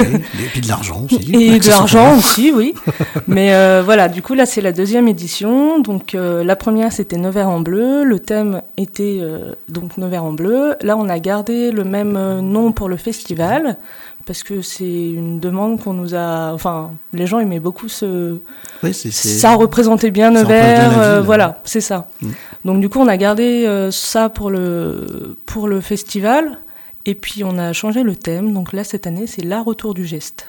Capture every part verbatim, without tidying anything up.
Et puis de l'argent aussi. Et de l'argent aussi, oui. Mais euh, voilà, du coup, là, c'est la deuxième édition. Donc, euh, la première, c'était Nevers en bleu. Le thème était euh, donc Nevers en bleu. Là, on a gardé le même nom pour le festival, parce que c'est une demande qu'on nous a... Enfin, les gens aimaient beaucoup ce... Oui, c'est, c'est... Ça représentait bien Nevers, bien euh, ville, voilà, c'est ça. Mm. Donc, du coup, on a gardé euh, ça pour le, pour le festival. Et puis, on a changé le thème. Donc là, cette année, c'est l'art autour du geste.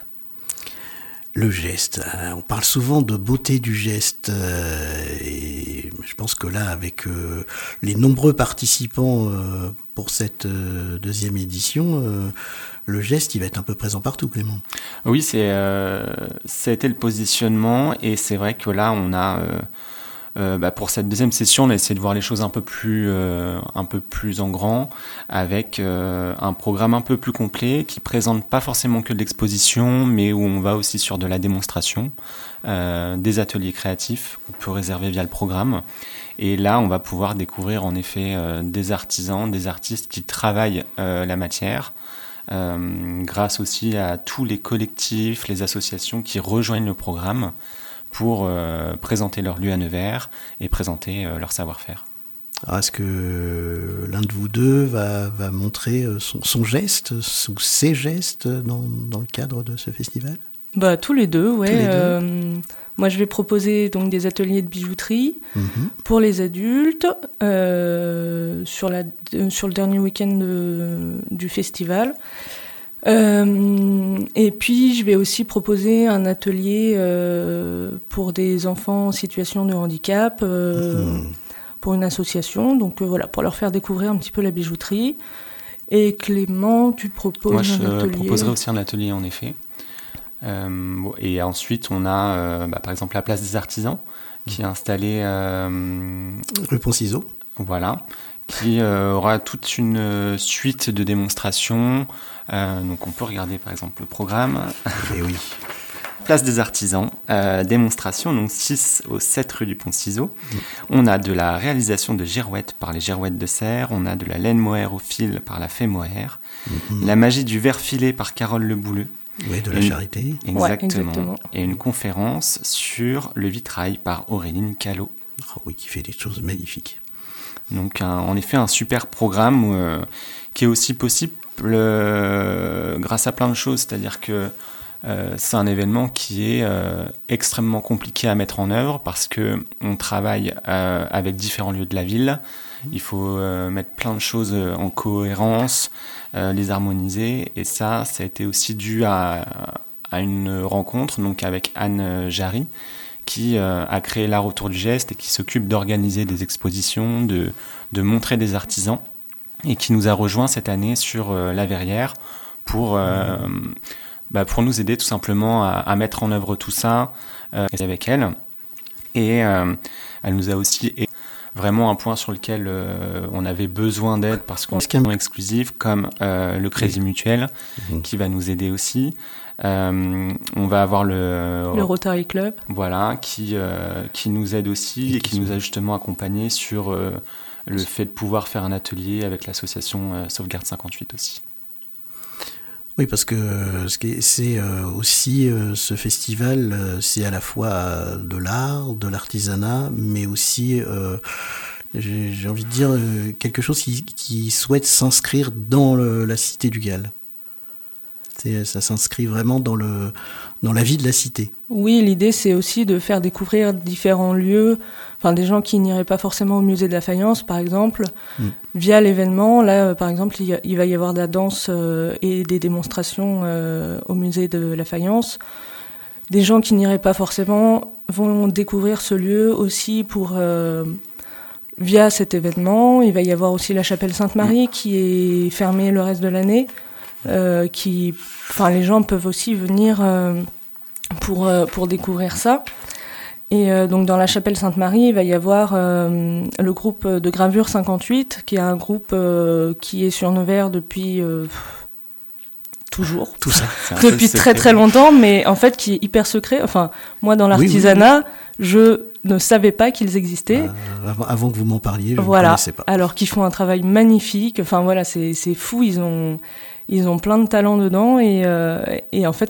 Le geste. Hein, on parle souvent de beauté du geste. Euh, et je pense que là, avec euh, les nombreux participants euh, pour cette euh, deuxième édition, euh, le geste, il va être un peu présent partout, Clément. Oui, c'est, euh, ça a été le positionnement. Et c'est vrai que là, on a... Euh, Euh, bah pour cette deuxième session, on a essayé de voir les choses un peu plus, euh, un peu plus en grand, avec euh, un programme un peu plus complet qui présente pas forcément que de l'exposition, mais où on va aussi sur de la démonstration, euh, des ateliers créatifs qu'on peut réserver via le programme. Et là, on va pouvoir découvrir en effet euh, des artisans, des artistes qui travaillent euh, la matière, euh, grâce aussi à tous les collectifs, les associations qui rejoignent le programme pour euh, présenter leur lieu à Nevers et présenter euh, leur savoir-faire. Alors, est-ce que l'un de vous deux va, va montrer son, son geste ou ses gestes dans, dans le cadre de ce festival ? Bah, tous les deux, ouais. Tous les deux. Euh, moi, je vais proposer donc des ateliers de bijouterie mm-hmm. pour les adultes euh, sur, la, euh, sur le dernier week-end de, du festival. Euh, et puis, je vais aussi proposer un atelier euh, pour des enfants en situation de handicap, euh, mmh. pour une association. Donc euh, voilà, pour leur faire découvrir un petit peu la bijouterie. Et Clément, tu proposes Moi, un atelier. Moi, je proposerai aussi un atelier, en effet. Euh, et ensuite, on a, euh, bah, par exemple, la place des artisans, qui est installée... Euh, Rue Pont-Ciseaux. Voilà. Qui euh, aura toute une suite de démonstrations. Euh, donc on peut regarder par exemple le programme. Et oui. Place des artisans, euh, démonstration, donc six au sept rue du Pont-Ciseaux. Mmh. On a de la réalisation de girouettes par les girouettes de Serres, on a de la laine mohair au fil par la fée mohair, mmh. la magie du verre filé par Carole Le Bouleux. Oui, de la une... charité. Exactement. Ouais, exactement. Et une conférence sur le vitrail par Auréline Callot. Oh oui, qui fait des choses magnifiques. Donc un, en effet un super programme euh, qui est aussi possible euh, grâce à plein de choses, c'est-à-dire que euh, c'est un événement qui est euh, extrêmement compliqué à mettre en œuvre parce qu'on travaille euh, avec différents lieux de la ville, il faut euh, mettre plein de choses en cohérence, euh, les harmoniser, et ça, ça a été aussi dû à, à une rencontre donc avec Anne Jarry, qui euh, a créé l'art autour du geste et qui s'occupe d'organiser des expositions, de, de montrer des artisans, et qui nous a rejoints cette année sur euh, la Verrière pour, euh, bah, pour nous aider tout simplement à, à mettre en œuvre tout ça euh, avec elle. Et euh, elle nous a aussi aidé. Vraiment un point sur lequel euh, on avait besoin d'aide parce qu'on est exclusif, comme euh, le Crédit Mutuel, mmh. qui va nous aider aussi. Euh, on va avoir le, le Rotary Club, voilà, qui, euh, qui nous aide aussi et, et qui nous a justement accompagnés sur euh, le fait de pouvoir faire un atelier avec l'association euh, Sauvegarde cinquante-huit aussi. Oui, parce que euh, c'est euh, aussi euh, ce festival, euh, c'est à la fois euh, de l'art, de l'artisanat, mais aussi, euh, j'ai, j'ai envie de dire, euh, quelque chose qui, qui souhaite s'inscrire dans le, la cité du Gall. C'est, ça s'inscrit vraiment dans, le, dans la vie de la cité. Oui, l'idée c'est aussi de faire découvrir différents lieux, enfin des gens qui n'iraient pas forcément au musée de la Faïence par exemple, mm. via l'événement. Là par exemple il, y a, il va y avoir de la danse euh, et des démonstrations euh, au musée de la Faïence. Des gens qui n'iraient pas forcément vont découvrir ce lieu aussi pour... Euh, via cet événement. Il va y avoir aussi la chapelle Sainte-Marie mm. qui est fermée le reste de l'année. Euh, qui, enfin, les gens peuvent aussi venir euh, pour, euh, pour découvrir ça. Et euh, donc dans la chapelle Sainte-Marie, il va y avoir euh, le groupe de gravure cinquante-huit, qui est un groupe euh, qui est sur Nevers depuis euh, toujours. Tout ça. Depuis très très longtemps, mais en fait qui est hyper secret. Enfin, moi dans l'artisanat, oui, oui. je ne savais pas qu'ils existaient. Euh, avant, avant que vous m'en parliez, je voilà. ne connaissais pas. Alors qu'ils font un travail magnifique. Enfin voilà, c'est, c'est fou. Ils ont... ils ont plein de talents dedans et, euh, et en fait